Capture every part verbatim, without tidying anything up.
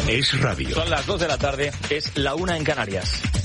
Es radio. Son las dos de la tarde, es la una en Canarias.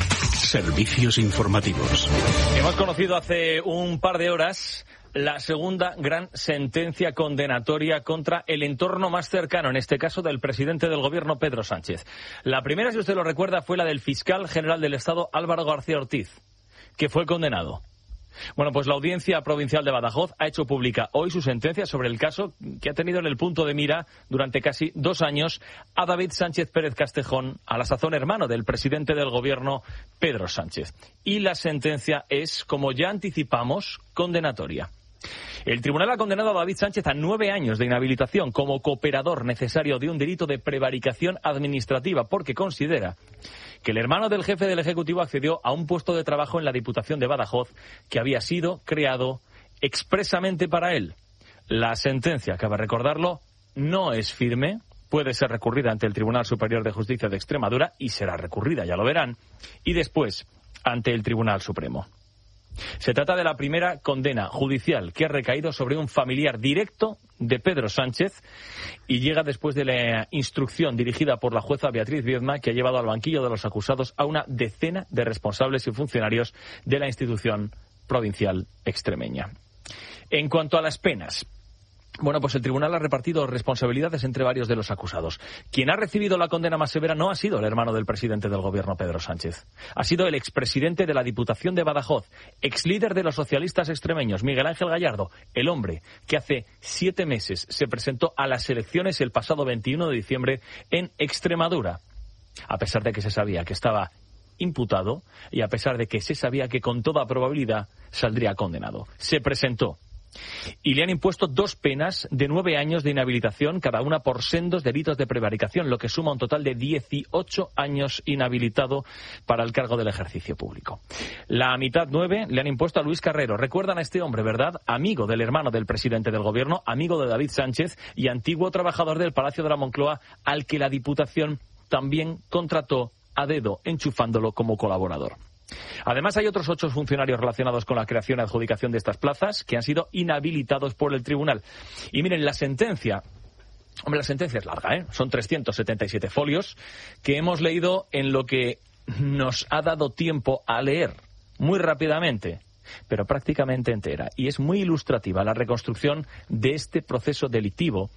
Servicios informativos. Hemos conocido hace un par de horas la segunda gran sentencia condenatoria contra el entorno más cercano, en este caso del presidente del gobierno, Pedro Sánchez. La primera, si usted lo recuerda, fue la del fiscal general del Estado, Álvaro García Ortiz, que fue condenado. Bueno, pues la Audiencia Provincial de Badajoz ha hecho pública hoy su sentencia sobre el caso que ha tenido en el punto de mira durante casi dos años a David Sánchez Pérez Castejón, a la sazón hermano del presidente del gobierno, Pedro Sánchez. Y la sentencia es, como ya anticipamos, condenatoria. El tribunal ha condenado a David Sánchez a nueve años de inhabilitación como cooperador necesario de un delito de prevaricación administrativa, porque considera que el hermano del jefe del Ejecutivo accedió a un puesto de trabajo en la Diputación de Badajoz que había sido creado expresamente para él. La sentencia, cabe recordarlo, no es firme, puede ser recurrida ante el Tribunal Superior de Justicia de Extremadura y será recurrida, ya lo verán, y después ante el Tribunal Supremo. Se trata de la primera condena judicial que ha recaído sobre un familiar directo de Pedro Sánchez y llega después de la instrucción dirigida por la jueza Beatriz Viedma, que ha llevado al banquillo de los acusados a una decena de responsables y funcionarios de la institución provincial extremeña. En cuanto a las penas, bueno, pues el tribunal ha repartido responsabilidades entre varios de los acusados. Quien ha recibido la condena más severa no ha sido el hermano del presidente del gobierno, Pedro Sánchez. Ha sido el expresidente de la Diputación de Badajoz, exlíder de los socialistas extremeños, Miguel Ángel Gallardo, el hombre que hace siete meses se presentó a las elecciones el pasado veintiuno de diciembre en Extremadura, a pesar de que se sabía que estaba imputado y a pesar de que se sabía que con toda probabilidad saldría condenado. Se presentó. Y le han impuesto dos penas de nueve años de inhabilitación, cada una por sendos delitos de prevaricación, lo que suma un total de dieciocho años inhabilitado para el cargo del ejercicio público. La mitad nueve le han impuesto a Luis Carrero. Recuerdan a este hombre, ¿verdad? Amigo del hermano del presidente del gobierno, amigo de David Sánchez y antiguo trabajador del Palacio de la Moncloa, al que la Diputación también contrató a dedo, enchufándolo como colaborador. Además, hay otros ocho funcionarios relacionados con la creación y adjudicación de estas plazas que han sido inhabilitados por el tribunal. Y miren, la sentencia, hombre, la sentencia es larga, ¿eh? Son trescientos setenta y siete folios que hemos leído en lo que nos ha dado tiempo a leer muy rápidamente, pero prácticamente entera. Y es muy ilustrativa la reconstrucción de este proceso delictivo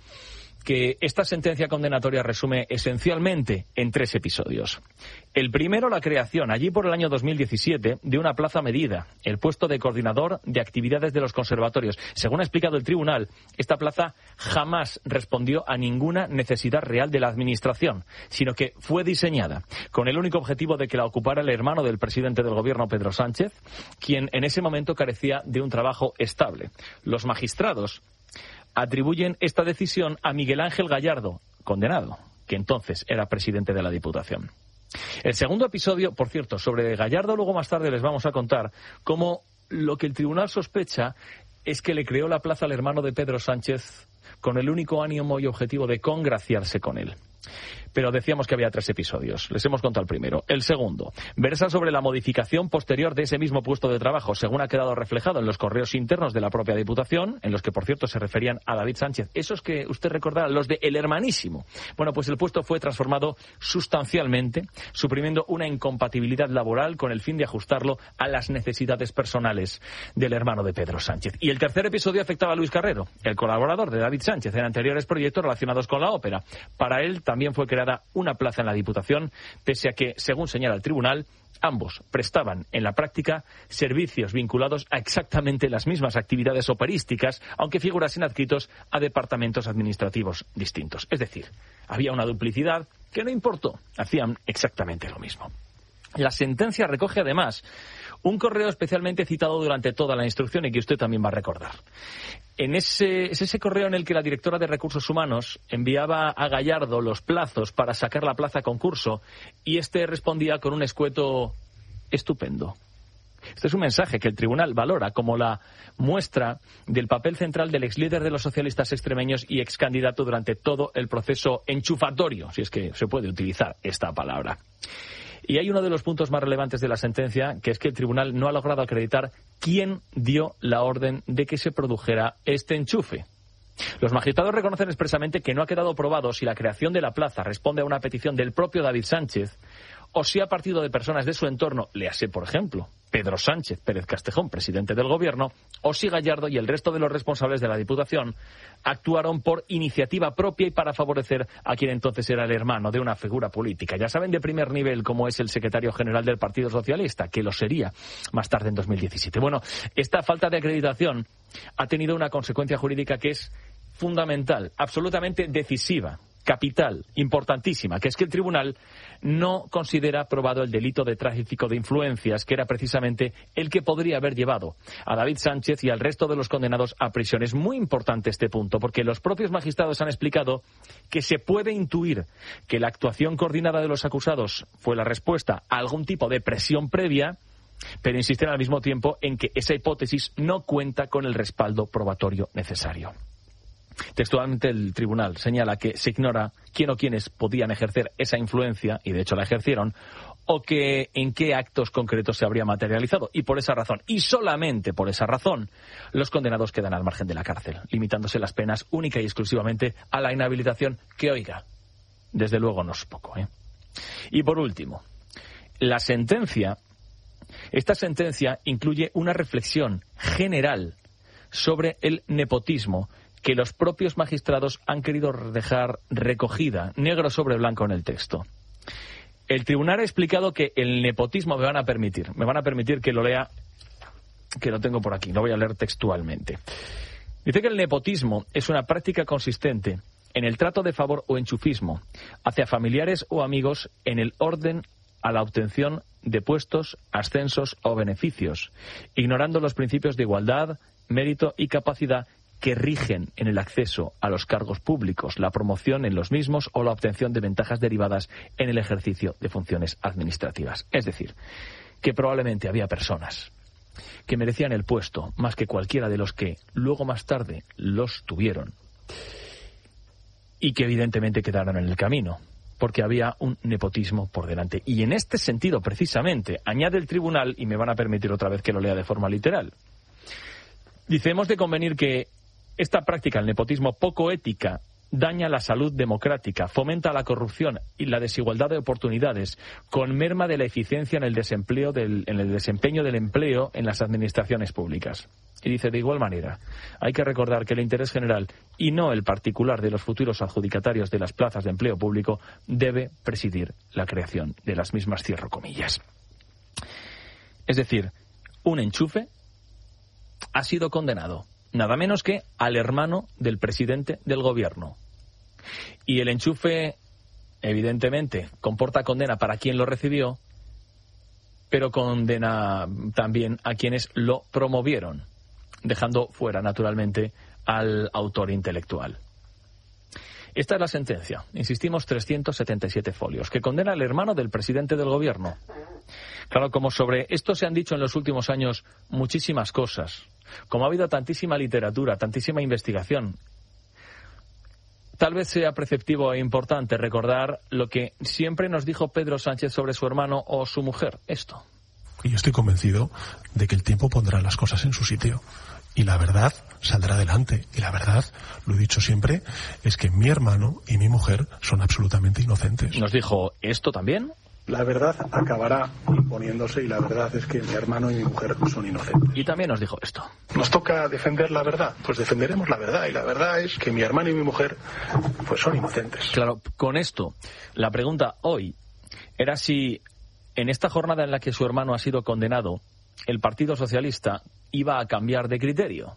que esta sentencia condenatoria resume esencialmente en tres episodios. El primero, la creación, allí por el año dos mil diecisiete, de una plaza medida, el puesto de coordinador de actividades de los conservatorios. Según ha explicado el tribunal, esta plaza jamás respondió a ninguna necesidad real de la administración, sino que fue diseñada con el único objetivo de que la ocupara el hermano del presidente del gobierno, Pedro Sánchez, quien en ese momento carecía de un trabajo estable. Los magistrados atribuyen esta decisión a Miguel Ángel Gallardo, condenado, que entonces era presidente de la Diputación. El segundo episodio, por cierto, sobre Gallardo, luego más tarde les vamos a contar cómo lo que el tribunal sospecha es que le creó la plaza al hermano de Pedro Sánchez con el único ánimo y objetivo de congraciarse con él. Pero decíamos que había tres episodios. Les hemos contado el primero. El segundo versa sobre la modificación posterior de ese mismo puesto de trabajo, según ha quedado reflejado en los correos internos de la propia Diputación, en los que, por cierto, se referían a David Sánchez. Esos que usted recordará, los de El Hermanísimo. Bueno, pues el puesto fue transformado sustancialmente, suprimiendo una incompatibilidad laboral con el fin de ajustarlo a las necesidades personales del hermano de Pedro Sánchez. Y el tercer episodio afectaba a Luis Carrero, el colaborador de David Sánchez en anteriores proyectos relacionados con la ópera. Para él también fue creada una plaza en la Diputación, pese a que, según señala el tribunal, ambos prestaban en la práctica servicios vinculados a exactamente las mismas actividades operísticas, aunque figurasen adscritos a departamentos administrativos distintos. Es decir, había una duplicidad que no importó, hacían exactamente lo mismo. La sentencia recoge además un correo especialmente citado durante toda la instrucción y que usted también va a recordar. En ese, es ese correo en el que la directora de Recursos Humanos enviaba a Gallardo los plazos para sacar la plaza a concurso y este respondía con un escueto estupendo. Este es un mensaje que el tribunal valora como la muestra del papel central del exlíder de los socialistas extremeños y excandidato durante todo el proceso enchufatorio, si es que se puede utilizar esta palabra. Y hay uno de los puntos más relevantes de la sentencia, que es que el tribunal no ha logrado acreditar quién dio la orden de que se produjera este enchufe. Los magistrados reconocen expresamente que no ha quedado probado si la creación de la plaza responde a una petición del propio David Sánchez o si ha partido de personas de su entorno, léase, por ejemplo, Pedro Sánchez Pérez Castejón, presidente del Gobierno, o si Gallardo y el resto de los responsables de la Diputación actuaron por iniciativa propia y para favorecer a quien entonces era el hermano de una figura política. Ya saben de primer nivel cómo es el secretario general del Partido Socialista, que lo sería más tarde en dos mil diecisiete. Bueno, esta falta de acreditación ha tenido una consecuencia jurídica que es fundamental, absolutamente decisiva, capital, importantísima, que es que el tribunal no considera probado el delito de tráfico de influencias, que era precisamente el que podría haber llevado a David Sánchez y al resto de los condenados a prisión. Es muy importante este punto, porque los propios magistrados han explicado que se puede intuir que la actuación coordinada de los acusados fue la respuesta a algún tipo de presión previa, pero insisten al mismo tiempo en que esa hipótesis no cuenta con el respaldo probatorio necesario. Textualmente el tribunal señala que se ignora quién o quiénes podían ejercer esa influencia, y de hecho la ejercieron, o que en qué actos concretos se habría materializado. Y por esa razón, y solamente por esa razón, los condenados quedan al margen de la cárcel, limitándose las penas única y exclusivamente a la inhabilitación, que, oiga, desde luego no es poco, ¿eh? Y por último, la sentencia, esta sentencia incluye una reflexión general sobre el nepotismo que los propios magistrados han querido dejar recogida, negro sobre blanco en el texto. El tribunal ha explicado que el nepotismo me van a permitir, me van a permitir que lo lea, que lo tengo por aquí, lo voy a leer textualmente. Dice que el nepotismo es una práctica consistente en el trato de favor o enchufismo hacia familiares o amigos en el orden a la obtención de puestos, ascensos o beneficios, ignorando los principios de igualdad, mérito y capacidad que rigen en el acceso a los cargos públicos, la promoción en los mismos o la obtención de ventajas derivadas en el ejercicio de funciones administrativas. Es decir, que probablemente había personas que merecían el puesto más que cualquiera de los que luego más tarde los tuvieron y que evidentemente quedaron en el camino, porque había un nepotismo por delante. Y en este sentido, precisamente, añade el tribunal, y me van a permitir otra vez que lo lea de forma literal, dice, hemos de convenir que esta práctica, el nepotismo, poco ética, daña la salud democrática, fomenta la corrupción y la desigualdad de oportunidades, con merma de la eficiencia en el desempleo del, en el desempeño del empleo en las administraciones públicas. Y dice, de igual manera, hay que recordar que el interés general y no el particular de los futuros adjudicatarios de las plazas de empleo público debe presidir la creación de las mismas, cierro comillas. Es decir, un enchufe ha sido condenado nada menos que al hermano del presidente del gobierno. Y el enchufe, evidentemente, comporta condena para quien lo recibió, pero condena también a quienes lo promovieron, dejando fuera, naturalmente, al autor intelectual. Esta es la sentencia, insistimos, trescientos setenta y siete folios, que condena al hermano del presidente del gobierno. Claro, como sobre esto se han dicho en los últimos años muchísimas cosas, como ha habido tantísima literatura, tantísima investigación, tal vez sea preceptivo e importante recordar lo que siempre nos dijo Pedro Sánchez sobre su hermano o su mujer, esto. Y yo estoy convencido de que el tiempo pondrá las cosas en su sitio. Y la verdad saldrá adelante. Y la verdad, lo he dicho siempre, es que mi hermano y mi mujer son absolutamente inocentes. Nos dijo esto también. La verdad acabará imponiéndose y la verdad es que mi hermano y mi mujer son inocentes. Y también nos dijo esto. ¿Nos toca defender la verdad? Pues defenderemos la verdad. Y la verdad es que mi hermano y mi mujer pues son inocentes. Claro, con esto, la pregunta hoy era si en esta jornada en la que su hermano ha sido condenado, el Partido Socialista iba a cambiar de criterio.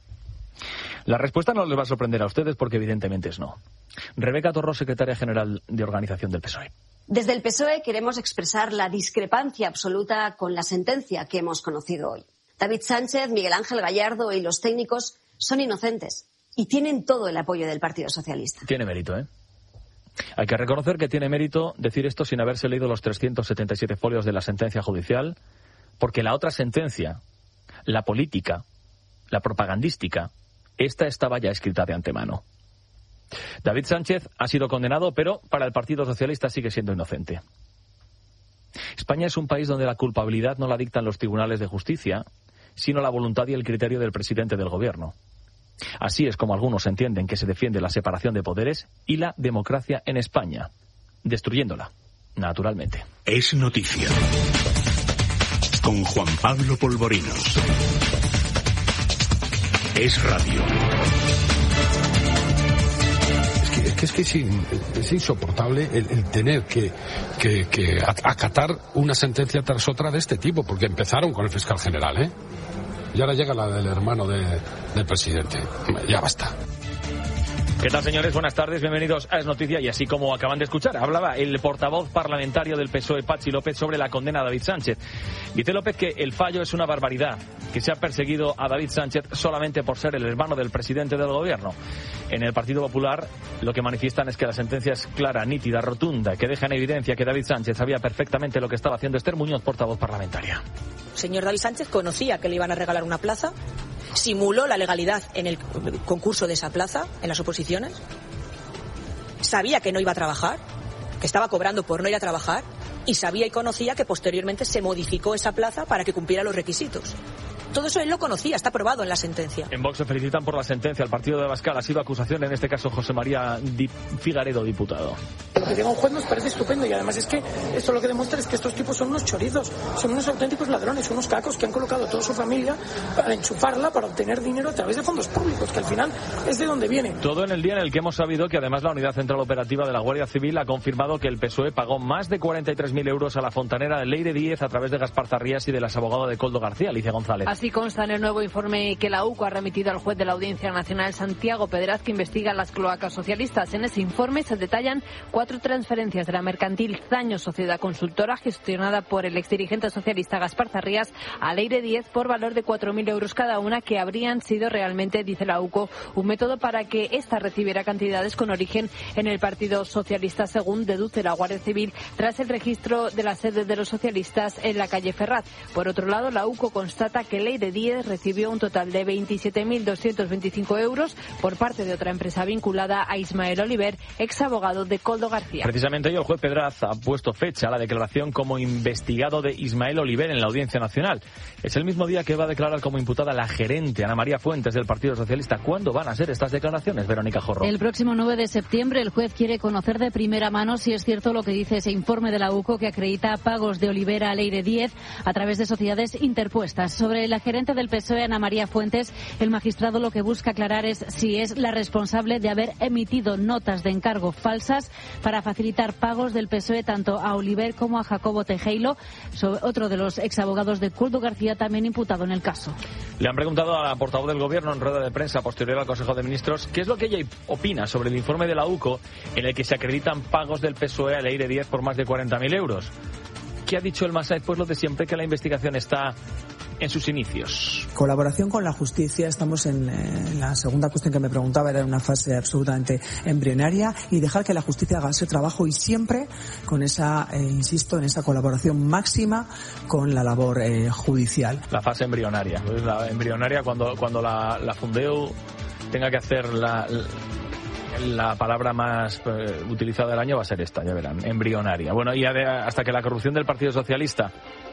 La respuesta no les va a sorprender a ustedes porque evidentemente es no. Rebeca Torró, secretaria general de organización del P S O E. Desde el P S O E queremos expresar la discrepancia absoluta con la sentencia que hemos conocido hoy. David Sánchez, Miguel Ángel Gallardo y los técnicos son inocentes y tienen todo el apoyo del Partido Socialista. Tiene mérito, ¿eh? Hay que reconocer que tiene mérito decir esto sin haberse leído los trescientos setenta y siete folios de la sentencia judicial, porque la otra sentencia, la política, la propagandística, esta estaba ya escrita de antemano. David Sánchez ha sido condenado, pero para el Partido Socialista sigue siendo inocente. España es un país donde la culpabilidad no la dictan los tribunales de justicia, sino la voluntad y el criterio del presidente del gobierno. Así es como algunos entienden que se defiende la separación de poderes y la democracia en España, destruyéndola, naturalmente. Es noticia. Con Juan Pablo Polvorinos. Es radio. Es que es, que es, in, es insoportable el, el tener que, que, que acatar una sentencia tras otra de este tipo, porque empezaron con el fiscal general, ¿eh? Y ahora llega la del hermano de, del presidente. Ya basta. ¿Qué tal, señores? Buenas tardes, bienvenidos a Es Noticia. Y así como acaban de escuchar, hablaba el portavoz parlamentario del P S O E, Patxi López, sobre la condena a David Sánchez. Dice López que el fallo es una barbaridad, que se ha perseguido a David Sánchez solamente por ser el hermano del presidente del gobierno. En el Partido Popular lo que manifiestan es que la sentencia es clara, nítida, rotunda, que deja en evidencia que David Sánchez sabía perfectamente lo que estaba haciendo. Esther Muñoz, portavoz parlamentaria. Señor David Sánchez conocía que le iban a regalar una plaza, simuló la legalidad en el concurso de esa plaza, en las oposiciones, sabía que no iba a trabajar, que estaba cobrando por no ir a trabajar, y sabía y conocía que posteriormente se modificó esa plaza para que cumpliera los requisitos. Todo eso él lo conocía, está aprobado en la sentencia. En Vox se felicitan por la sentencia. El partido de Abascal ha sido acusación, en este caso José María Di Figaredo, diputado. Lo que diga un juez nos parece estupendo, y además es que esto lo que demuestra es que estos tipos son unos chorizos, son unos auténticos ladrones, unos cacos que han colocado a toda su familia para enchufarla, para obtener dinero a través de fondos públicos, que al final es de donde viene. Todo en el día en el que hemos sabido que además la Unidad Central Operativa de la Guardia Civil ha confirmado que el P S O E pagó más de cuarenta y tres mil euros a la fontanera de Leire Díez a través de Gaspar Zarrías y de las abogadas de Koldo García. Alicia González. Así consta en el nuevo informe que la U C O ha remitido al juez de la Audiencia Nacional, Santiago Pedraz, que investiga las cloacas socialistas. En ese informe se detallan cuatro transferencias de la mercantil Zaño Sociedad Consultora, gestionada por el exdirigente socialista Gaspar Zarrías, a Leire Díez por valor de cuatro mil euros cada una, que habrían sido realmente, dice la U C O, un método para que ésta recibiera cantidades con origen en el Partido Socialista, según deduce la Guardia Civil tras el registro de la sede de los socialistas en la calle Ferraz. Por otro lado, la U C O constata que Leire Díez recibió un total de veintisiete mil doscientos veinticinco euros por parte de otra empresa vinculada a Ismael Oliver, ex abogado de Koldo García. Precisamente hoy el juez Pedraz ha puesto fecha a la declaración como investigado de Ismael Oliver en la Audiencia Nacional. Es el mismo día que va a declarar como imputada la gerente Ana María Fuentes del Partido Socialista. ¿Cuándo van a ser estas declaraciones, Verónica Jorro? El próximo nueve de septiembre. El juez quiere conocer de primera mano si es cierto lo que dice ese informe de la U C O, que acredita pagos de Oliver a Leire Díez a través de sociedades interpuestas. Sobre la gerente del P S O E, Ana María Fuentes, el magistrado lo que busca aclarar es si es la responsable de haber emitido notas de encargo falsas para facilitar pagos del P S O E tanto a Oliver como a Jacobo Tejero, otro de los exabogados de Koldo García, también imputado en el caso. Le han preguntado a la portavoz del Gobierno en rueda de prensa posterior al Consejo de Ministros qué es lo que ella opina sobre el informe de la U C O en el que se acreditan pagos del P S O E a Leire Díez por más de cuarenta mil euros. ¿Qué ha dicho el Masait? Pues lo de siempre, que la investigación está en sus inicios. Colaboración con la justicia. Estamos en, en la segunda cuestión que me preguntaba, era una fase absolutamente embrionaria, y dejar que la justicia haga ese trabajo, y siempre con esa, eh, insisto, en esa colaboración máxima con la labor eh, judicial. La fase embrionaria. La embrionaria cuando, cuando la, la Fundeu tenga que hacer la... la La palabra más eh, utilizada del año va a ser esta, ya verán, embrionaria. Bueno, y hasta que la corrupción del Partido Socialista,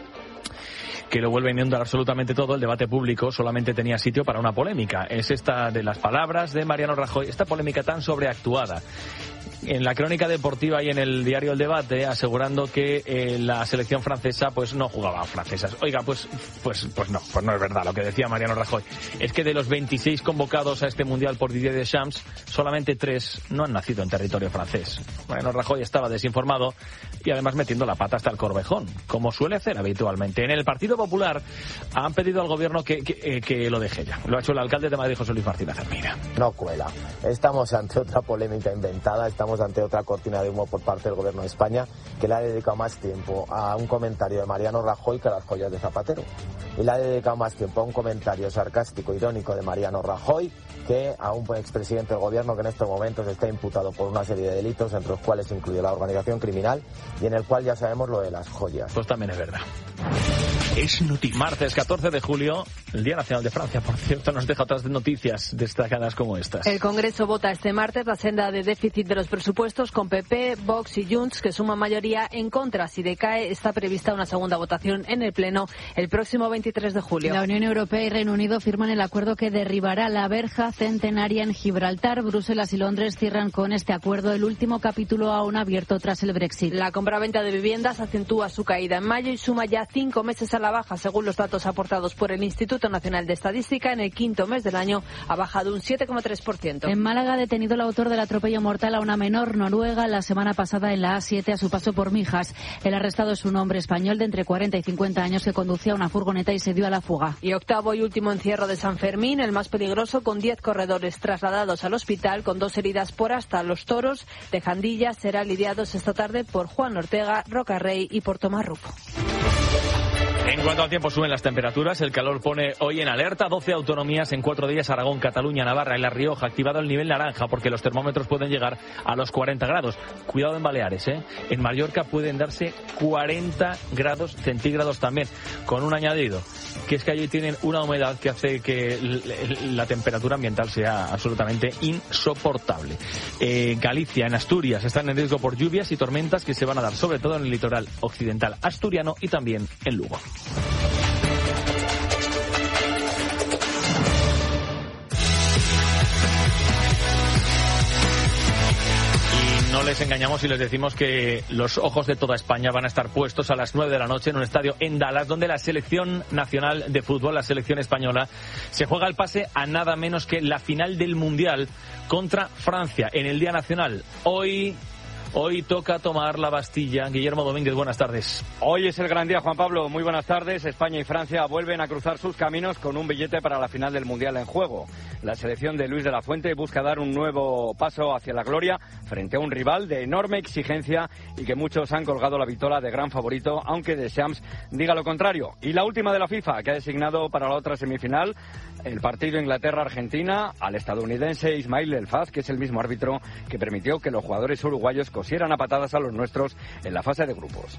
que lo vuelve a inundar absolutamente todo, el debate público solamente tenía sitio para una polémica. Es esta de las palabras de Mariano Rajoy, esta polémica tan sobreactuada. En la crónica deportiva y en el diario El Debate, asegurando que eh, la selección francesa pues no jugaba a francesas. Oiga, pues pues pues no, pues no es verdad lo que decía Mariano Rajoy. Es que de los veintiséis convocados a este Mundial por Didier Deschamps, solamente tres no han nacido en territorio francés. Mariano Rajoy estaba desinformado y además metiendo la pata hasta el Corvejón, como suele hacer habitualmente. En el Partido Popular han pedido al Gobierno que, que, eh, que lo deje ya. Lo ha hecho el alcalde de Madrid, José Luis Martínez Hermida. No cuela. Estamos ante otra polémica inventada, estamos ante otra cortina de humo por parte del Gobierno de España, que le ha dedicado más tiempo a un comentario de Mariano Rajoy que a las joyas de Zapatero. Y le ha dedicado más tiempo a un comentario sarcástico, irónico de Mariano Rajoy, que a un expresidente del Gobierno que en estos momentos está imputado por una serie de delitos, entre los cuales incluye la organización criminal, y en el cual ya sabemos lo de las joyas. Pues también es verdad. Es noticia. Martes catorce de julio, el Día Nacional de Francia, por cierto, nos deja otras noticias destacadas como estas. El Congreso vota este martes la senda de déficit de los presupuestos con P P, Vox y Junts, que suman mayoría en contra. Si decae, está prevista una segunda votación en el Pleno el próximo veintitrés de julio. La Unión Europea y Reino Unido firman el acuerdo que derribará la verja centenaria en Gibraltar. Bruselas y Londres cierran con este acuerdo el último capítulo aún abierto tras el Brexit. La compraventa de viviendas acentúa su caída en mayo y suma ya cinco meses a la baja, según los datos aportados por el Instituto Nacional de Estadística. En el quinto mes del año ha bajado un siete coma tres por ciento. En Málaga, detenido el autor del atropello mortal a una menor noruega la semana pasada en la A siete a su paso por Mijas. El arrestado es un hombre español de entre cuarenta y cincuenta años que conducía una furgoneta y se dio a la fuga. Y octavo y último encierro de San Fermín, el más peligroso, con diez corredores trasladados al hospital con dos heridas por asta. Los toros de Jandilla serán lidiados esta tarde por Juan Ortega, Rocarrey y por Tomás Rufo. En cuanto al tiempo, suben las temperaturas. El calor pone hoy en alerta doce autonomías en cuatro días: Aragón, Cataluña, Navarra y La Rioja. Activado el nivel naranja porque los termómetros pueden llegar a los cuarenta grados. Cuidado en Baleares, ¿eh? En Mallorca pueden darse cuarenta grados centígrados también, con un añadido, que es que allí tienen una humedad que hace que la temperatura ambiental sea absolutamente insoportable. Eh, Galicia, en Asturias, están en riesgo por lluvias y tormentas que se van a dar sobre todo en el litoral occidental asturiano y también en Lugo. No les engañamos y les decimos que los ojos de toda España van a estar puestos a las nueve de la noche en un estadio en Dallas, donde la selección nacional de fútbol, la selección española, se juega el pase a nada menos que la final del Mundial contra Francia en el Día Nacional. Hoy... Hoy toca tomar la Bastilla. Guillermo Domínguez, buenas tardes. Hoy es el gran día, Juan Pablo. Muy buenas tardes. España y Francia vuelven a cruzar sus caminos con un billete para la final del Mundial en juego. La selección de Luis de la Fuente busca dar un nuevo paso hacia la gloria frente a un rival de enorme exigencia y que muchos han colgado la vitola de gran favorito, aunque Deschamps diga lo contrario. Y la última de la FIFA, que ha designado para la otra semifinal el partido Inglaterra-Argentina al estadounidense Ismail El Faz, que es el mismo árbitro que permitió que los jugadores uruguayos cosieran a patadas a los nuestros en la fase de grupos.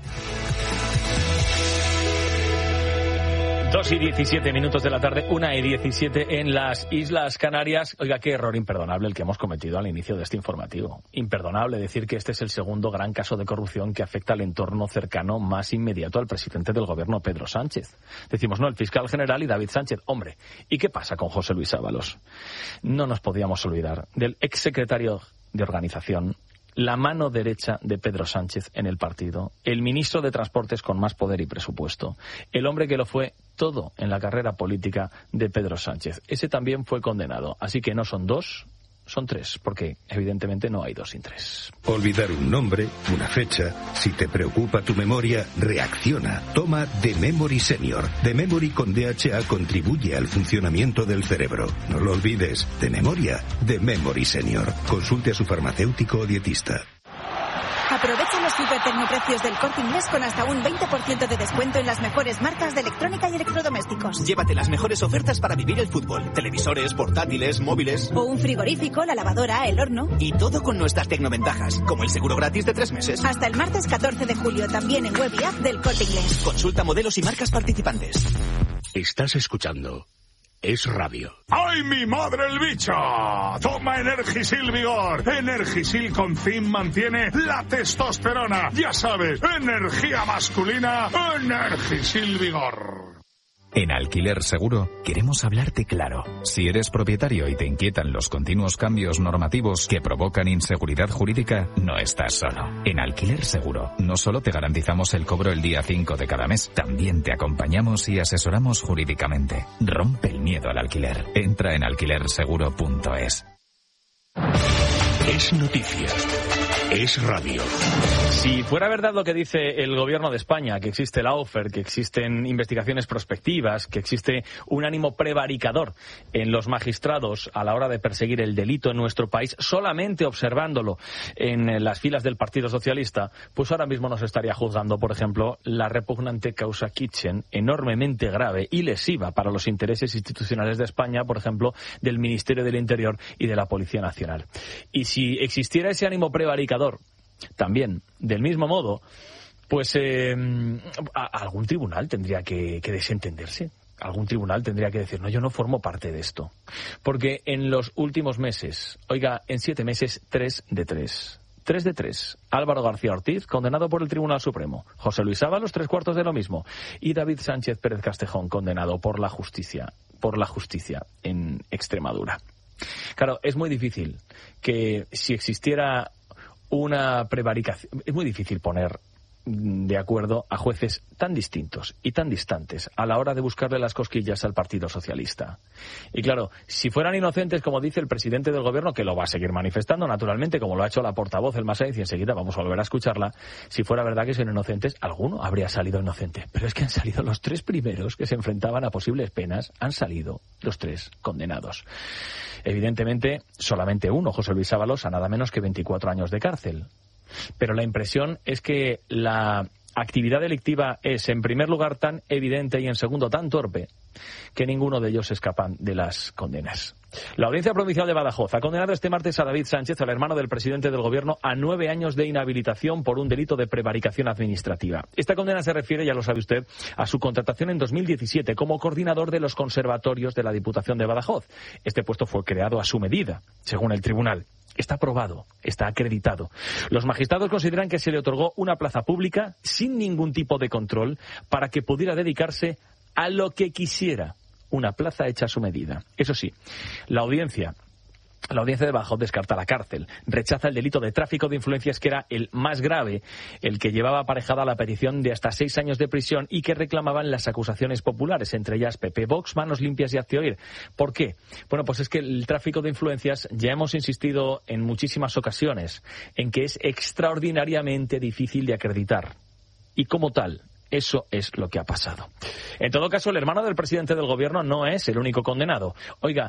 Dos y diecisiete minutos de la tarde, una y diecisiete en las Islas Canarias. Oiga, qué error imperdonable el que hemos cometido al inicio de este informativo. Imperdonable decir que este es el segundo gran caso de corrupción que afecta al entorno cercano más inmediato al presidente del gobierno, Pedro Sánchez. Decimos, no, el fiscal general y David Sánchez. Hombre, ¿y qué pasa con José Luis Ábalos? No nos podíamos olvidar del exsecretario de Organización, la mano derecha de Pedro Sánchez en el partido, el ministro de Transportes con más poder y presupuesto, el hombre que lo fue todo en la carrera política de Pedro Sánchez. Ese también fue condenado. Así que no son dos, son tres, porque evidentemente no hay dos sin tres. Olvidar un nombre, una fecha. Si te preocupa tu memoria, reacciona. Toma The Memory Senior. The Memory con D H A contribuye al funcionamiento del cerebro. No lo olvides. De memoria, The Memory Senior. Consulte a su farmacéutico o dietista. Aprovecha los hipertecnoprecios del Corte Inglés con hasta un veinte por ciento de descuento en las mejores marcas de electrónica y electrodomésticos. Llévate las mejores ofertas para vivir el fútbol. Televisores, portátiles, móviles. O un frigorífico, la lavadora, el horno. Y todo con nuestras tecnoventajas, como el seguro gratis de tres meses. Hasta el martes catorce de julio, también en web y app del Corte Inglés. Consulta modelos y marcas participantes. Estás escuchando Es Radio. ¡Ay, mi madre el bicho! Toma Energisil Vigor. Energisil con Zinc mantiene la testosterona. Ya sabes, energía masculina, Energisil Vigor. En Alquiler Seguro queremos hablarte claro. Si eres propietario y te inquietan los continuos cambios normativos que provocan inseguridad jurídica, no estás solo. En Alquiler Seguro no solo te garantizamos el cobro el día cinco de cada mes, también te acompañamos y asesoramos jurídicamente. Rompe el miedo al alquiler. Entra en alquiler seguro punto es. Es noticia. Es radio. Si fuera verdad lo que dice el gobierno de España, que existe la OFER, que existen investigaciones prospectivas, que existe un ánimo prevaricador en los magistrados a la hora de perseguir el delito en nuestro país, solamente observándolo en las filas del Partido Socialista, pues ahora mismo nos estaría juzgando, por ejemplo, la repugnante causa Kitchen, enormemente grave y lesiva para los intereses institucionales de España, por ejemplo, del Ministerio del Interior y de la Policía Nacional. Y si existiera ese ánimo prevaricador, también, del mismo modo, Pues eh, a, algún tribunal tendría que, que desentenderse. Algún tribunal tendría que decir, no, yo no formo parte de esto. Porque en los últimos meses, oiga, en siete meses, tres de tres. Tres de tres. Álvaro García Ortiz, condenado por el Tribunal Supremo. José Luis Ábalos, tres cuartos de lo mismo. Y David Sánchez Pérez Castejón, condenado por la justicia, por la justicia en Extremadura. Claro, es muy difícil que si existiera una prevaricación, es muy difícil poner de acuerdo a jueces tan distintos y tan distantes a la hora de buscarle las cosquillas al Partido Socialista. Y claro, si fueran inocentes, como dice el presidente del gobierno, que lo va a seguir manifestando naturalmente, como lo ha hecho la portavoz El Masaiz, y enseguida vamos a volver a escucharla, si fuera verdad que son inocentes, alguno habría salido inocente. Pero es que han salido los tres primeros que se enfrentaban a posibles penas, han salido los tres condenados. Evidentemente, solamente uno, José Luis Ábalos, a nada menos que veinticuatro años de cárcel. Pero la impresión es que la actividad delictiva es, en primer lugar, tan evidente y, en segundo, tan torpe, que ninguno de ellos escapan de las condenas. La Audiencia Provincial de Badajoz ha condenado este martes a David Sánchez, al hermano del presidente del Gobierno, a nueve años de inhabilitación por un delito de prevaricación administrativa. Esta condena se refiere, ya lo sabe usted, a su contratación en dos mil diecisiete como coordinador de los conservatorios de la Diputación de Badajoz. Este puesto fue creado a su medida, según el tribunal. Está aprobado, está acreditado. Los magistrados consideran que se le otorgó una plaza pública sin ningún tipo de control para que pudiera dedicarse a lo que quisiera. Una plaza hecha a su medida. Eso sí, la audiencia... La audiencia de Badajoz descarta la cárcel, rechaza el delito de tráfico de influencias, que era el más grave, el que llevaba aparejada la petición de hasta seis años de prisión y que reclamaban las acusaciones populares, entre ellas P P, Vox, Manos Limpias y Hazte Oír. ¿Por qué? Bueno, pues es que el tráfico de influencias, ya hemos insistido en muchísimas ocasiones, en que es extraordinariamente difícil de acreditar. Y como tal, eso es lo que ha pasado. En todo caso, el hermano del presidente del Gobierno no es el único condenado. Oiga,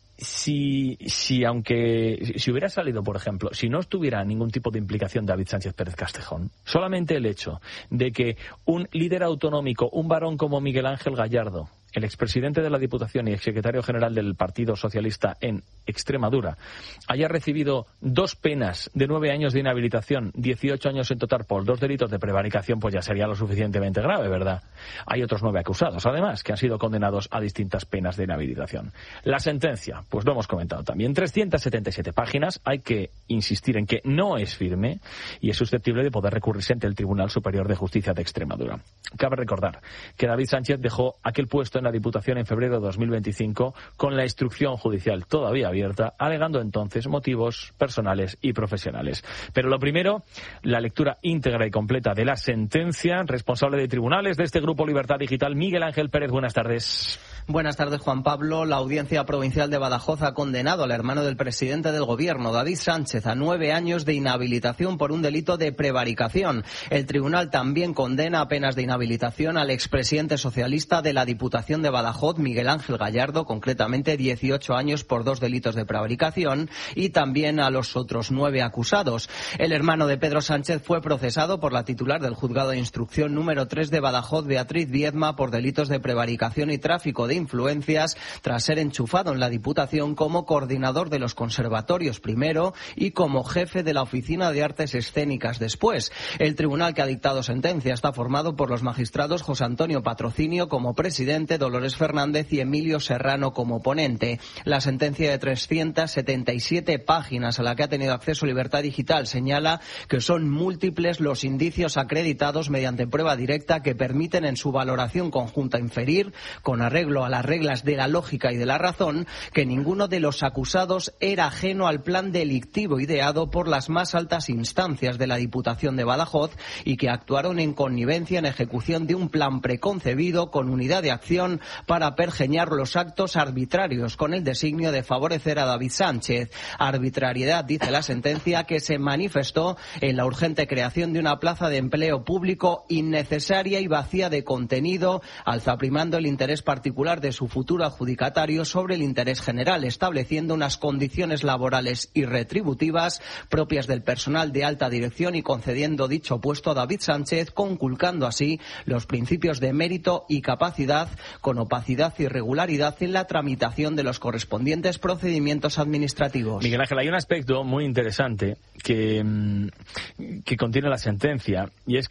Si, si aunque si hubiera salido, por ejemplo, si no estuviera ningún tipo de implicación David Sánchez Pérez Castejón, solamente el hecho de que un líder autonómico, un varón como Miguel Ángel Gallardo, el expresidente de la Diputación y exsecretario general del Partido Socialista en Extremadura, haya recibido dos penas de nueve años de inhabilitación, dieciocho años en total por dos delitos de prevaricación, pues ya sería lo suficientemente grave, ¿verdad? Hay otros nueve acusados, además, que han sido condenados a distintas penas de inhabilitación. La sentencia, pues lo hemos comentado también, trescientas setenta y siete páginas. Hay que insistir en que no es firme y es susceptible de poder recurrirse ante el Tribunal Superior de Justicia de Extremadura. Cabe recordar que David Sánchez dejó aquel puesto en la Diputación en febrero de dos mil veinticinco con la instrucción judicial todavía abierta, alegando entonces motivos personales y profesionales. Pero lo primero, la lectura íntegra y completa de la sentencia. Responsable de tribunales de este Grupo Libertad Digital, Miguel Ángel Pérez, buenas tardes. Buenas tardes, Juan Pablo. La Audiencia Provincial de Badajoz ha condenado al hermano del presidente del Gobierno, David Sánchez, a nueve años de inhabilitación por un delito de prevaricación. El tribunal también condena a penas de inhabilitación al expresidente socialista de la Diputación de Badajoz, Miguel Ángel Gallardo, concretamente dieciocho años por dos delitos de prevaricación, y también a los otros nueve acusados. El hermano de Pedro Sánchez fue procesado por la titular del Juzgado de Instrucción número tres de Badajoz, Beatriz Viedma, por delitos de prevaricación y tráfico de influencias, tras ser enchufado en la Diputación como coordinador de los conservatorios primero y como jefe de la Oficina de Artes Escénicas después. El tribunal que ha dictado sentencia está formado por los magistrados José Antonio Patrocinio como presidente, Dolores Fernández y Emilio Serrano como ponente. La sentencia de trescientas setenta y siete páginas, a la que ha tenido acceso Libertad Digital, señala que son múltiples los indicios acreditados mediante prueba directa que permiten en su valoración conjunta inferir, con arreglo a las reglas de la lógica y de la razón, que ninguno de los acusados era ajeno al plan delictivo ideado por las más altas instancias de la Diputación de Badajoz y que actuaron en connivencia en ejecución de un plan preconcebido con unidad de acción para pergeñar los actos arbitrarios con el designio de favorecer a David Sánchez. Arbitrariedad, dice la sentencia, que se manifestó en la urgente creación de una plaza de empleo público innecesaria y vacía de contenido, alzaprimando el interés particular de su futuro adjudicatario sobre el interés general, estableciendo unas condiciones laborales y retributivas propias del personal de alta dirección y concediendo dicho puesto a David Sánchez, conculcando así los principios de mérito y capacidad, con opacidad y irregularidad en la tramitación de los correspondientes procedimientos administrativos. Miguel Ángel, hay un aspecto muy interesante que, que contiene la sentencia, y es que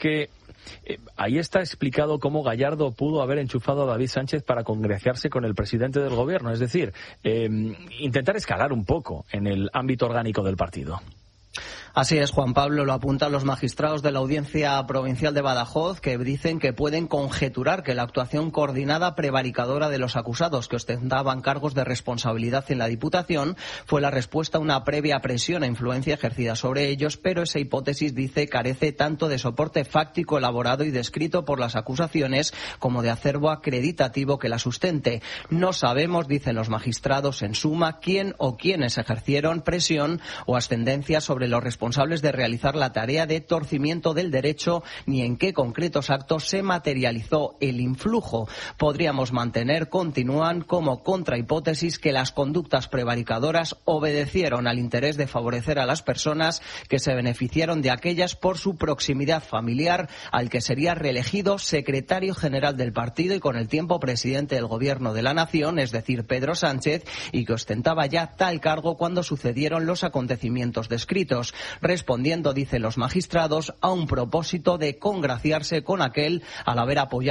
Eh, ahí está explicado cómo Gallardo pudo haber enchufado a David Sánchez para congraciarse con el presidente del gobierno, es decir, eh, intentar escalar un poco en el ámbito orgánico del partido. Así es, Juan Pablo, lo apuntan los magistrados de la Audiencia Provincial de Badajoz, que dicen que pueden conjeturar que la actuación coordinada prevaricadora de los acusados que ostentaban cargos de responsabilidad en la Diputación fue la respuesta a una previa presión e influencia ejercida sobre ellos, pero esa hipótesis, dice, carece tanto de soporte fáctico elaborado y descrito por las acusaciones como de acervo acreditativo que la sustente. No sabemos, dicen los magistrados, en suma, quién o quiénes ejercieron presión o ascendencia sobre los responsables responsables de realizar la tarea de torcimiento del derecho, ni en qué concretos actos se materializó el influjo. Podríamos mantener, continúan, como contrahipótesis que las conductas prevaricadoras obedecieron al interés de favorecer a las personas que se beneficiaron de aquellas por su proximidad familiar al que sería reelegido secretario general del partido y con el tiempo presidente del Gobierno de la Nación, es decir, Pedro Sánchez, y que ostentaba ya tal cargo cuando sucedieron los acontecimientos descritos, respondiendo, dicen los magistrados, a un propósito de congraciarse con aquel al haber apoyado